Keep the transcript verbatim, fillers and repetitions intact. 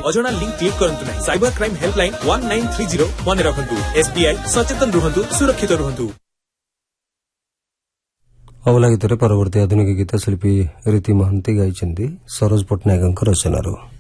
अजଣା link click करंतु नहीं। Cyber crime helpline one nine three zero मन रखंतु। एसबीआई सचेतन रुहंतु, सुरक्षित रुहंतु। अवला गीत परवर्ती आधुनिक गीत शिल्पी रीति महांती गाई सरोज पट्टनायक रचनार।